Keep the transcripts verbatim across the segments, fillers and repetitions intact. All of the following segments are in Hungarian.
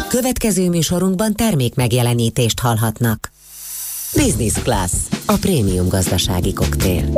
Következő műsorunkban termék megjelenítést hallhatnak. Business Class, a prémium gazdasági koktél.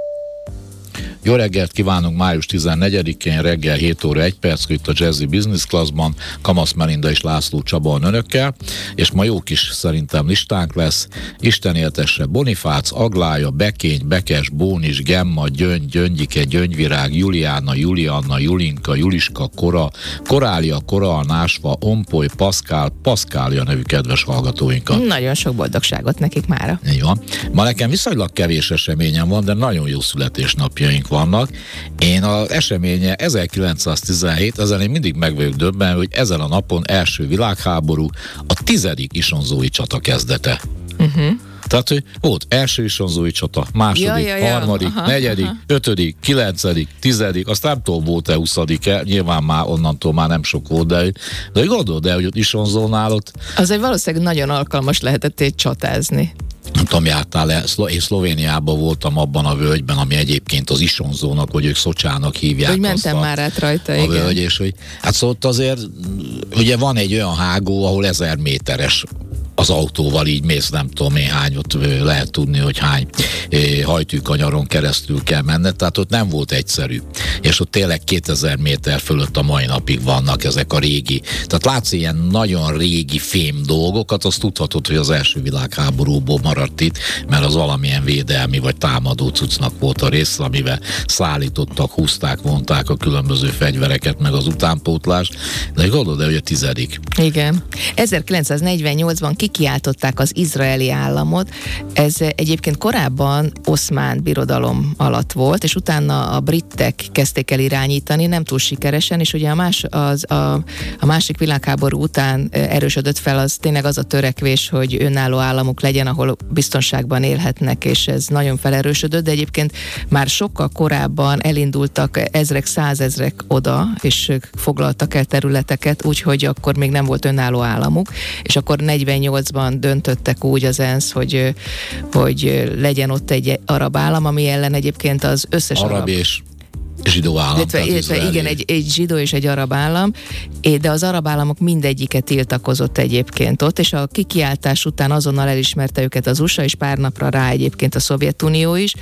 Jó reggelt kívánunk május tizennegyedikén reggel hét óra egy perc itt a Jazzy Business Classban, Kamasz Melinda és László Csaba önökkel, és ma jó kis szerintem listánk lesz. Isten éltesse Bonifác, Aglája, Bekény, Bekes, Bónis, Gemma, Gyöngy, Gyöngyike, Gyöngyvirág, Juliána, Julianna, Julinka, Juliska, Kora, Korália, Koral, Násva, Ompoly, Paszkál, Paszkália nevű kedves hallgatóinkat. Nagyon sok boldogságot nekik mára. Így van. Ma nekem viszonylag kevés eseményem van, de nagyon jó születésnapjaink vannak. Én az eseménye ezerkilencszáztizenhét, ezen én mindig meg vagyok döbbenve, hogy ezen a napon első világháború, a tizedik isonzói csata kezdete. Uh-huh. Tehát, hogy volt első isonzói csata, második, ja, ja, ja. harmadik, aha, negyedik, aha. ötödik, kilencedik, tizedik, aztán nem tudom, volt-e huszadik-e, nyilván már onnantól már nem sok volt, de, de hogy gondolod el, hogy ott isonzónál ott... Az egy valószínűleg nagyon alkalmas lehetett egy csatázni. Nem tudom, jártál-e, én Szlovéniában voltam abban a völgyben, ami egyébként az Isonzónak, vagy ők Szocsának hívják. Hogy mentem már át rajta, a igen. Völgy, és hogy, hát szóval azért, ugye van egy olyan hágó, ahol ezer méteres az autóval így mész, nem tudom én hány, ott lehet tudni, hogy hány hajtűkanyaron keresztül kell menned, tehát ott nem volt egyszerű. És ott tényleg kétezer méter fölött a mai napig vannak ezek a régi. Tehát látsz ilyen nagyon régi fém dolgokat, azt tudhatod, hogy az első világháborúból maradt itt, mert az valamilyen védelmi vagy támadó cuccnak volt a rész, amivel szállítottak, húzták, vonták a különböző fegyvereket, meg az utánpótlás. De gondolod, hogy a tizedik. Igen. ezerkilencszáznegyvennyolcban kikiáltották az izraeli államot. Ez egyébként korábban Oszmán birodalom alatt volt, és utána a britek kezdték el irányítani, nem túl sikeresen, és ugye a, más, az, a, a másik világháború után erősödött fel az tényleg az a törekvés, hogy önálló államok legyen, ahol biztonságban élhetnek, és ez nagyon felerősödött, de egyébként már sokkal korábban elindultak ezrek, százezrek oda, és foglaltak el területeket, úgyhogy akkor még nem volt önálló államuk, és akkor negyvennyolcban döntöttek úgy az ENSZ, hogy, hogy legyen ott egy arab állam, ami ellen egyébként az összes arab, arab és zsidó állam. Illetve, illetve igen, egy, egy zsidó és egy arab állam, de az arab államok mindegyike tiltakozott egyébként ott, és a kikiáltás után azonnal elismerte őket az u es á, és pár napra rá egyébként a Szovjetunió is,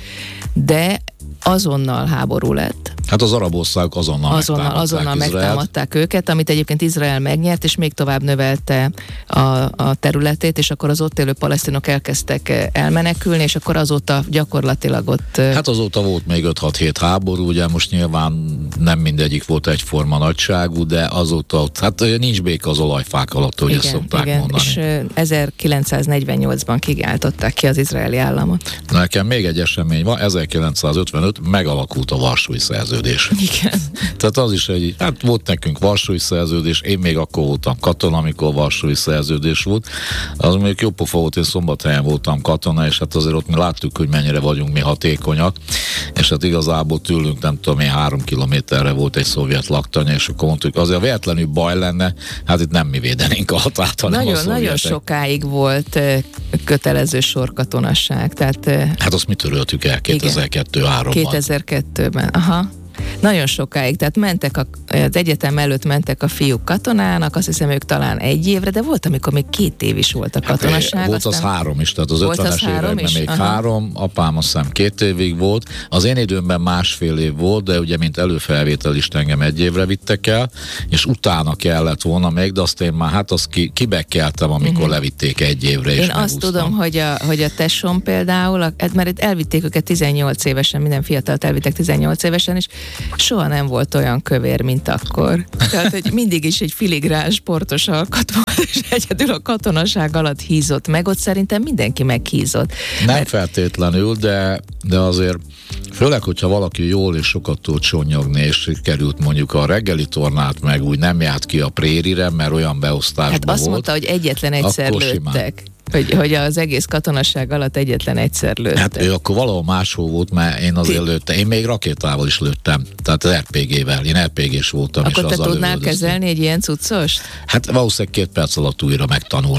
de azonnal háború lett. Hát az arab országok azonnal, azonnal megtámadták, azonnal megtámadták őket, amit egyébként Izrael megnyert, és még tovább növelte a, a területét, és akkor az ott élő palesztinok elkezdtek elmenekülni, és akkor azóta gyakorlatilag ott... Hát azóta volt még öt-hat-hét háború, ugye most nyilván nem mindegyik volt egyforma nagyságú, de azóta ott, hát nincs béke az olajfák alatt, hogy igen, ezt szokták igen. mondani. És ezerkilencszáznegyvennyolcban kiáltották ki az izraeli államot. Nekem még egy esemény van, ezerkilencszázötvenöt megalakult a Varsói Szerződés. Igen. Tehát az is egy, hát volt nekünk Varsói Szerződés, én még akkor voltam katona, amikor Varsói Szerződés volt. Az még jó pofa volt, én Szombathelyen voltam katona, és hát azért ott mi láttuk, hogy mennyire vagyunk mi hatékonyak, és hát igazából tőlünk nem tudom én három kilométerre volt egy szovjet laktanya, és akkor mondtuk, azért véletlenül baj lenne, hát itt nem mi védenénk a határt, hanem nagyon, a szovjetek. Nagyon sokáig volt kötelező sorkatonasság, tehát... Hát azt mi töröltük el kétezer-kettő-háromban. kétezer-kettőben, aha. Nagyon sokáig, tehát mentek a, az egyetem előtt mentek a fiúk katonának, azt hiszem ők talán egy évre, de volt, amikor még két év is volt a katonaság. Hát, volt aztán... az három is, tehát az ötvenes években még aha. három, apám azt hiszem két évig volt, az én időmben másfél év volt, de ugye mint előfelvételist engem egy évre vittek el, és utána kellett volna még, de azt én már, hát azt ki, kibekkeltem, amikor uh-huh. levitték egy évre, és én megúsztam. Azt tudom, hogy a, hogy a tesóm például, mert itt elvitték őket tizennyolc évesen, minden fiatalt elvittek tizennyolc évesen, és soha nem volt olyan kövér, mint akkor. Tehát, hogy mindig is egy filigrán sportos alkat volt, és egyedül a katonaság alatt hízott meg, ott szerintem mindenki meghízott. Nem mert... feltétlenül, de, de azért főleg, hogyha valaki jól és sokat tud csonyogni, és került mondjuk a reggeli tornát, meg úgy nem járt ki a prérire, mert olyan beosztásban hát azt volt. mondta, hogy egyetlen egyszer lőttek. Hogy, hogy az egész katonasság alatt egyetlen egyszer lőttek. Hát ő akkor valahol máshol volt, mert én azért lőttem. Én még rakétával is lőttem, tehát az er pé gé-vel. Én er pé gés voltam. Akkor és te tudnál kezelni egy ilyen cuccost? Hát valószínűleg két perc alatt újra megtanulnám.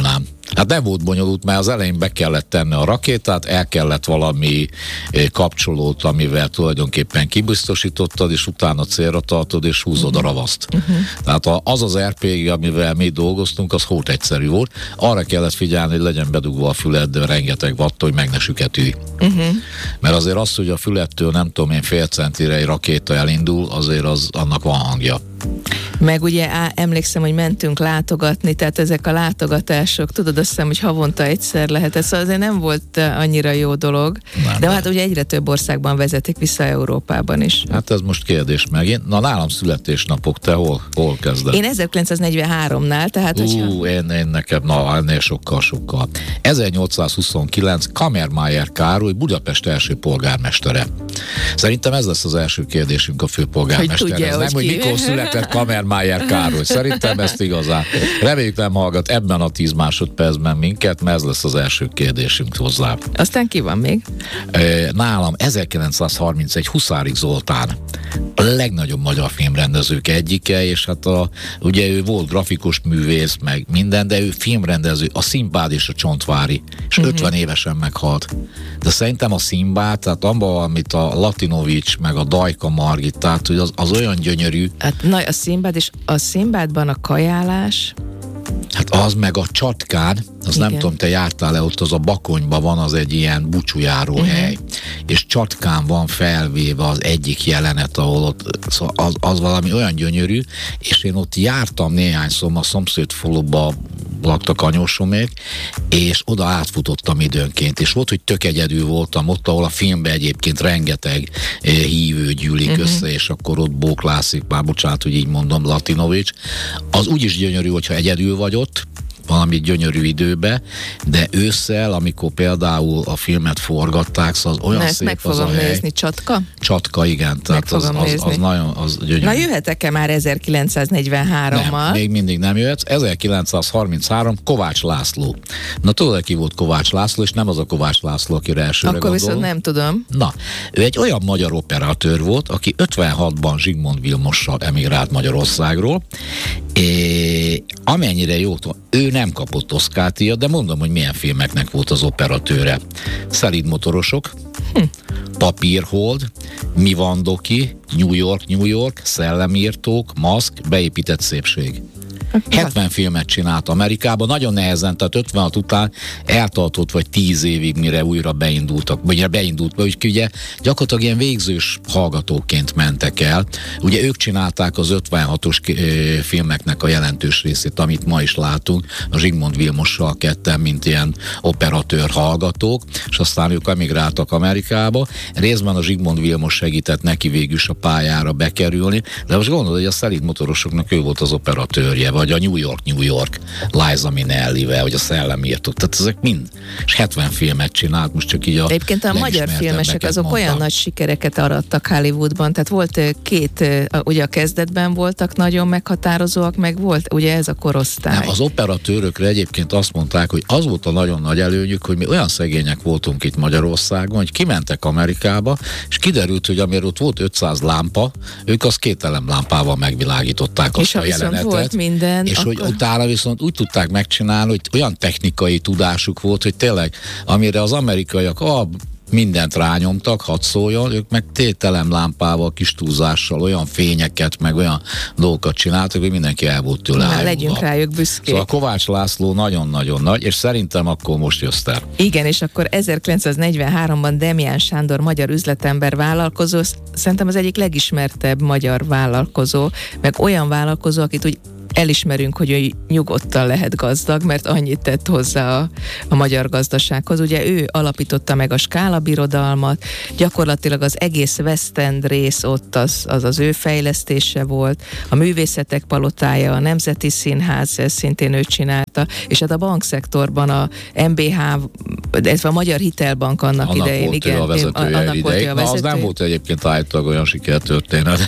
Hát nem volt bonyolult, mert az elején be kellett tenni a rakétát, el kellett valami kapcsolót, amivel tulajdonképpen kibiztosítottad, és utána célra tartod, és húzod uh-huh. a ravaszt. Uh-huh. Tehát az az er pé gé, amivel mi dolgoztunk, az hót egyszerű volt. Arra kellett figyelni, hogy legyen bedugva a füled, de rengeteg vatt, hogy meg ne süketülj. Uh-huh. Mert azért az, hogy a fülettől nem tudom én fél centire egy rakéta elindul, azért az, annak van hangja. Meg ugye á, emlékszem, hogy mentünk látogatni, tehát ezek a látogatások, tudod, azt hiszem, hogy havonta egyszer lehet, ez azért nem volt annyira jó dolog, nem, de nem. Hát ugye egyre több országban vezetik vissza Európában is. Hát ez most kérdés megint. Na, nálam születésnapok, te hol, hol kezded? Én ezerkilencszáznegyvenháromnál, tehát Ú, hogyha... én, én nekem, na, ennél sokkal, sokkal. ezernyolcszázhuszonkilenc Kammermeier Károly, Budapest első polgármestere. Szerintem ez lesz az első kérdésünk a főpolgármesterhez. Nem, hogy, hogy mikor született Kammermeier Károly. Szerintem ezt igazán. Reméljük nem hallgat ebben a tíz másodpercben minket, mert ez lesz az első kérdésünk hozzá. Aztán ki van még? Nálam ezerkilencszázharmincegy Huszárik Zoltán, a legnagyobb magyar filmrendezők egyike, és hát a, ugye ő volt grafikus művész, meg minden, de ő filmrendező, a Szimbád és a Csontvári, és uh-huh. ötven évesen meghalt. De szerintem a Szimbád, tehát abban, amit a Latinovics, meg a Dajka Margit, tehát hogy az, az olyan gyönyörű. Hát na, a Szimbád, és a Szimbádban a kajálás... Hát az meg a Csatkán, az igen. Nem tudom, te jártál-e ott, az a Bakonyban van, az egy ilyen búcsújáró uh-huh. hely, és Csatkán van felvéve az egyik jelenet, ahol ott, szóval az, az valami olyan gyönyörű, és én ott jártam néhányszor, a szomszéd faluba laktak anyósomék, és oda átfutottam időnként, és volt, hogy tök egyedül voltam ott, ahol a filmben egyébként rengeteg eh, hívő gyűlik uh-huh. össze, és akkor ott bóklászik, már bocsánat, hogy így mondom, Latinovics. Az úgyis gyönyörű, hogyha egyedül vagy ott, valami gyönyörű időbe, de ősszel, amikor például a filmet forgatták, szóval az olyan Na, szép meg az a hely. Nézni, Csatka? Csatka, igen. Tehát az, az, az nagyon az gyönyörű. Na jöhetek-e már ezerkilencszáznegyvenhárommal? Nem, még mindig nem jöhetsz. ezerkilencszázharminchárom Kovács László. Na tudod, ki volt Kovács László, és nem az a Kovács László, akire elsőre Akkor gondolom. viszont nem tudom. Na, ő egy olyan magyar operatőr volt, aki ötvenhatban Zsigmond Vilmossal emigrált Magyarországról, és amennyire jó, ő nem kapott Oscar-díjat, de mondom, hogy milyen filmeknek volt az operatőre. Szelíd motorosok, hm. Papírhold, Mi van Doki, New York, New York, Szellemírtók, Maszk, Beépített szépség. hetven filmet csinált Amerikában, nagyon nehezen, tehát ötvenhat után eltartott vagy tíz évig, mire újra beindultak, vagy beindult, vagy ugye gyakorlatilag ilyen végzős hallgatóként mentek el. Ugye ők csinálták az ötvenhatos filmeknek a jelentős részét, amit ma is látunk, a Zsigmond Vilmossal ketten, mint ilyen operatőr hallgatók, és aztán ők emigráltak Amerikába. Részben a Zsigmond Vilmos segített neki végül is a pályára bekerülni, de most gondolod, hogy a szelíd motorosoknak ő volt az operatőrje, vagy a New York, New York, Liza Minnellivel, vagy a Szellemírtók, tehát ezek mind, és hetven filmet csinált, most csak így a Egyébként a magyar filmesek azok mondtam. Olyan nagy sikereket arattak Hollywoodban, tehát volt két, ugye a kezdetben voltak nagyon meghatározóak, meg volt ugye ez a korosztály. Nem, az operatőrökre egyébként azt mondták, hogy az volt a nagyon nagy előnyük, hogy mi olyan szegények voltunk itt Magyarországon, hogy kimentek Amerikába, és kiderült, hogy amire ott volt ötszáz lámpa, ők azt két elemlámpával megvilágították azt a jelenetet. Volt minden, és akkor... hogy utána viszont úgy tudták megcsinálni, hogy olyan technikai tudásuk volt, hogy tényleg, amire az amerikaiak ah, mindent rányomtak, hadd szóljon, ők meg tételemlámpával, kis túlzással olyan fényeket, meg olyan dolgokat csináltak, hogy mindenki el volt tőle. Na, legyünk rájuk büszkék. Szóval Kovács László nagyon-nagyon nagy, és szerintem akkor most jössz el. Igen, és akkor ezerkilencszáznegyvenháromban Demján Sándor magyar üzletember vállalkozó, szerintem az egyik legismertebb magyar vállalkozó, meg olyan vállalkozó, akit úgy elismerünk, hogy ő nyugodtan lehet gazdag, mert annyit tett hozzá a, a magyar gazdasághoz. Ugye ő alapította meg a Skála Birodalmat, gyakorlatilag az egész West End rész ott az, az az ő fejlesztése volt, a Művészetek Palotája, a Nemzeti Színház szintén ő csinálta, és hát a bankszektorban a em bé há, ez a Magyar Hitelbank annak, annak idején, volt igen, ő a vezetője annak ideig. Na, az nem volt egyébként állítólag olyan sikertörténet.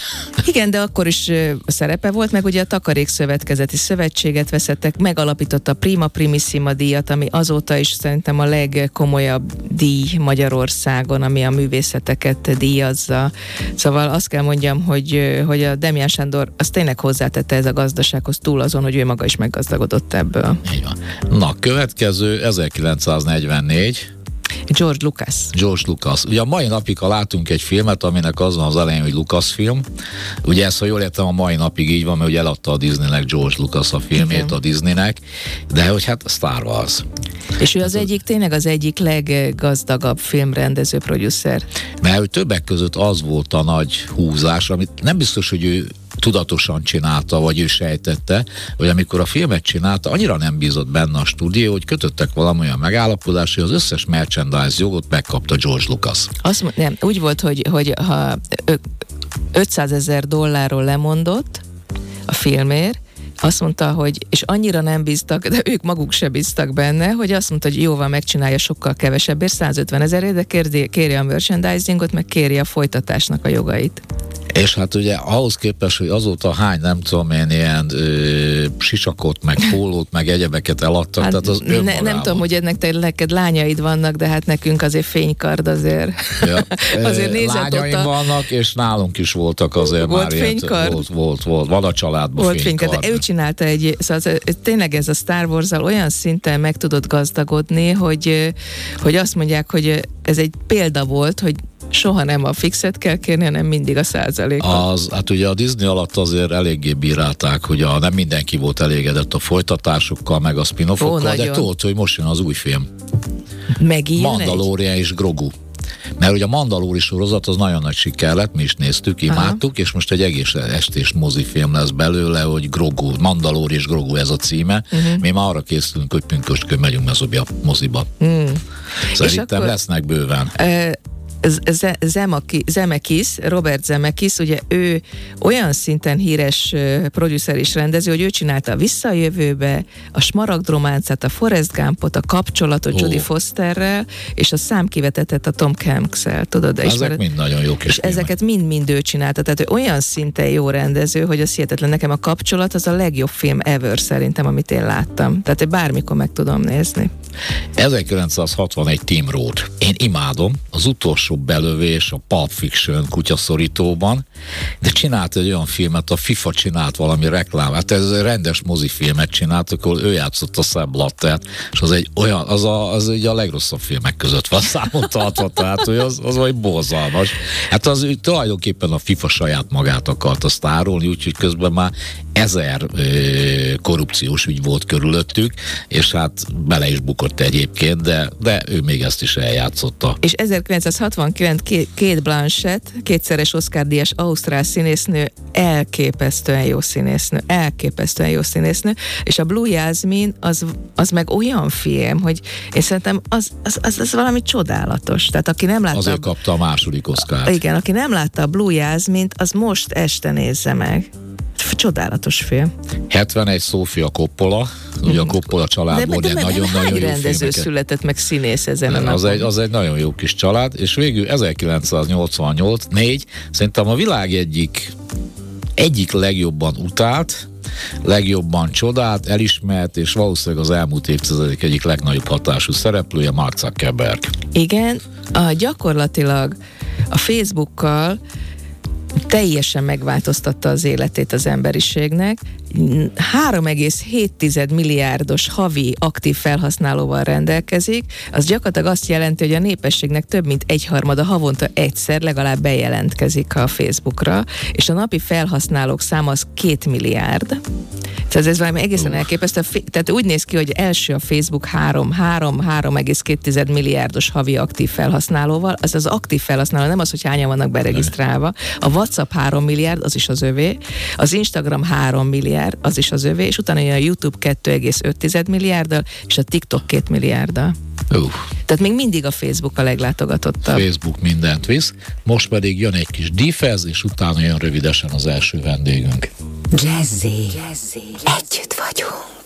Igen, de akkor is szerepe volt, meg ugye a Takarékszövetkezeti Szövetséget veszettek, megalapította a Prima Primissima díjat, ami azóta is szerintem a legkomolyabb díj Magyarországon, ami a művészeteket díjazza. Szóval azt kell mondjam, hogy, hogy a Demján Sándor az tényleg hozzátette ez a gazdasághoz túl azon, hogy ő maga is meggazdagodott ebből. Így van. Na, következő ezerkilencszáznegyvennégy. George Lucas. George Lucas. Ugye a mai napig, ha látunk egy filmet, aminek az van az elején, hogy Lucas film, ugye ezt, ha jól értem, a mai napig így van, mert ugye eladta a Disneynek George Lucas a filmét. Igen. A Disneynek, de hogy hát Star Wars. És ő az hát egyik, tényleg az egyik leggazdagabb filmrendező, producer. Mert hogy többek között az volt a nagy húzás, amit nem biztos, hogy ő tudatosan csinálta, vagy ő sejtette, hogy amikor a filmet csinálta, annyira nem bízott benne a stúdió, hogy kötöttek valamilyen megállapodást, hogy az összes merchandise jogot megkapta George Lucas. Azt, nem, úgy volt, hogy, hogy ha ötszázezer dollárról lemondott a filmért, azt mondta, hogy, és annyira nem bíztak, de ők maguk se bíztak benne, hogy azt mondta, hogy jóval megcsinálja sokkal kevesebbért, százötven ezerért, de kéri, kéri a merchandisingot, meg kéri a folytatásnak a jogait. És hát ugye ahhoz képest, hogy azóta hány, nem tudom én, ilyen ö, sisakot, meg pólót, meg egyebeket eladtak, hát tehát az ne, nem tudom, hogy ennek te neked lányaid vannak, de hát nekünk azért fénykard azért. Ja. azért nézett Lányaim a... vannak, és nálunk is voltak azért volt már fénykard? Volt, volt, volt, van a családban volt fénykard. fénykard. De ő csinálta egy, szóval tényleg ez a Star Wars-zal olyan szinten meg tudott gazdagodni, hogy, hogy azt mondják, hogy ez egy példa volt, hogy soha nem a fixet kell kérni, hanem mindig a százalékot. Az, hát ugye a Disney alatt azért eléggé bírálták, hogy a, nem mindenki volt elégedett a folytatásokkal, meg a spin-offokkal, de tudod, hogy most jön az új film. Megint Mandalorian és Grogu. Mert ugye a Mandalori sorozat az nagyon nagy siker lett, mi is néztük, imádtuk, aha. És most egy egész estés mozifilm lesz belőle, hogy Grogu, Mandalori és Grogu ez a címe. Uh-huh. Mi már arra készülünk, hogy pünköstkön megyünk mezobi moziba. Uh-huh. Szerintem akkor, lesznek bőven. Uh, Zemeckis, Robert Zemeckis, ugye ő olyan szinten híres producer és rendező, hogy ő csinálta a Vissza a jövőbe, a Smaragdrománcát, a Forrest Gumpot, a Kapcsolatot oh. Jodie Fosterrel, és a Számkivetetet a Tom Hanks-el, tudod? Ezek és mind nagyon jók. És ezeket mind-mind ő csinálta, tehát ő olyan szinten jó rendező, hogy az hihetetlen. Nekem a Kapcsolat az a legjobb film ever szerintem, amit én láttam. Tehát én bármikor meg tudom nézni. ezerkilencszázhatvanegy Tim Roth. Én imádom, az utolsó belövés a Pulp Fiction kutyaszorítóban, de csinált egy olyan filmet, a FIFA csinált valami reklámát, ez egy rendes mozifilmet csinált, akkor ő játszott a Sepp Blattert, és az egy olyan, az, a, az egy a legrosszabb filmek között van számon tartva, tehát hogy az, az vagy borzalmas. Hát az tulajdonképpen a FIFA saját magát akarta sztárolni, úgyhogy közben már ezer ö, korrupciós ügy volt körülöttük, és hát bele is bukott egyébként, de, de ő még ezt is eljátszotta. És ezerkilencszázhatvankilenc Kate Blanchett, kétszeres Oscar-díjas ausztrál színésznő, elképesztően jó színésznő, elképesztően jó színésznő, és a Blue Jasmine az, az meg olyan film, hogy én szerintem az, az, az, az valami csodálatos. Tehát aki nem látta... Azért kapta a második Oscart. Igen, aki nem látta a Blue Jasmine-t, az most este nézze meg. Csodálatos film. hetvenegy Sofia Coppola, ugye a Coppola családból, de, de, de nagyon-nagyon jó rendező filmeket. Született meg színész ezen a napon. Az egy, az egy nagyon jó kis család, és végül ezerkilencszáznyolcvannyolc négy szerintem a világ egyik egyik legjobban utált, legjobban csodált, elismert, és valószínűleg az elmúlt évtizedek egyik legnagyobb hatású szereplője Mark Zuckerberg. Igen, a, gyakorlatilag a Facebookkal teljesen megváltoztatta az életét az emberiségnek. három egész hét milliárdos havi aktív felhasználóval rendelkezik, az gyakorlatilag azt jelenti, hogy a népességnek több mint egyharmada havonta egyszer legalább bejelentkezik a Facebookra, és a napi felhasználók száma az két milliárd. Tehát ez valami egészen uh. elképesztő. Tehát úgy néz ki, hogy első a Facebook három egész két milliárdos havi aktív felhasználóval, az az aktív felhasználó, nem az, hogy hányan vannak beregisztrálva. A WhatsApp három milliárd, az is az övé, az Instagram három milliárd, az is az övé, és utána jön a YouTube kettő egész öt milliárddal, és a TikTok két milliárddal. Uh. Tehát még mindig a Facebook a leglátogatottabb. Facebook mindent visz, most pedig jön egy kis dífez, és utána jön rövidesen az első vendégünk. Jazzy, Jazzy, együtt vagyunk.